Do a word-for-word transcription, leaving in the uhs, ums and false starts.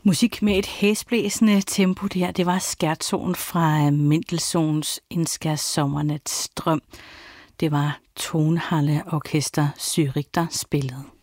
Musik med et hæsblæsende tempo der, det var skærtonen fra Mendelssohns En skær sommernats drøm. Det var Tonhalle Orkester Zürich, der spillede.